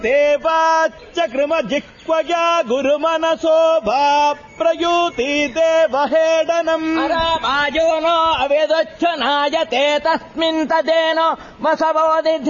దేవాచక్రమ జిక్వయా గురుమనసో భా ప్రయూతి దేవహేడనం వాజోనో అవేదొచ్చనాయతే తస్మిన్ తదేన వసవోది